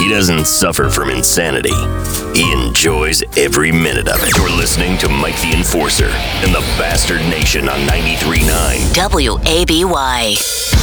He doesn't suffer from insanity. He enjoys every minute of it. You're listening to Mike the Enforcer and the Bastard Nation on 93.9 WABY.